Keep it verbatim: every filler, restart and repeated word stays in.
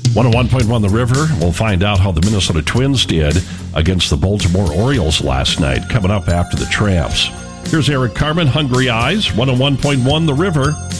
one oh one point one The River. We'll find out how the Minnesota Twins did against the Baltimore Orioles last night, coming up after the Tramps. Here's Eric Carmen, Hungry Eyes, one oh one point one The River.